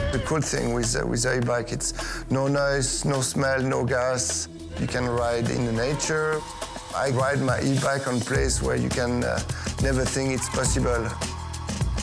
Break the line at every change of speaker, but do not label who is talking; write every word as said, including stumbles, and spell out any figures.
The cool thing with, uh, with the e-bike, it's no noise, no smell, no gas. You can ride in the nature. I ride my e-bike on place where you can uh, never think it's possible.